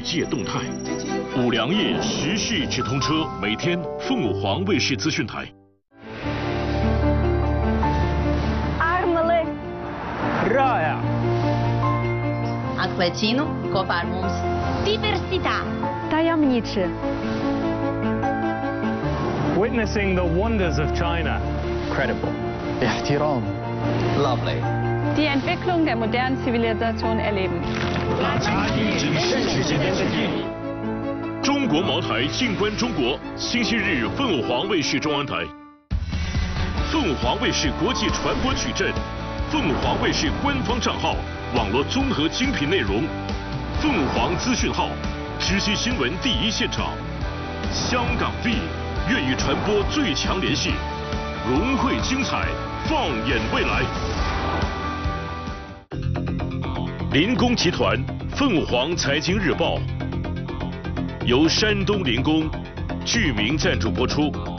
界动态。5粮液时事直通车，每天凤凰卫视资讯台。 Armele. Raya. Acquacino, Coparmus. Diversità. Tajemniczy. Witnessing the wonders of China. Credible. احترام. Lovely. Die Entwicklung der modernen Zivilisation erleben. 中国茅台静观中国，星期日凤凰卫视中央台。凤凰卫视国际传播矩阵，凤凰卫视官方账号，网络综合精品内容，凤凰资讯号，直击新闻第一现场。香港 V 粤语传播最强联系，融汇精彩，放眼未来。林工集团凤凰财经日报由山东林工具名赞助播出。